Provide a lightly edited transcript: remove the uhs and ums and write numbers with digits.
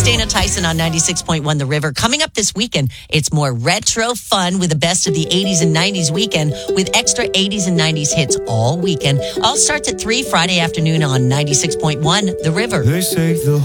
Dana Tyson on 96.1 The River. Coming up this weekend, it's more retro fun with the best of the 80s and 90s weekend with extra 80s and 90s hits all weekend. All starts at 3 Friday afternoon on 96.1 The River. They say the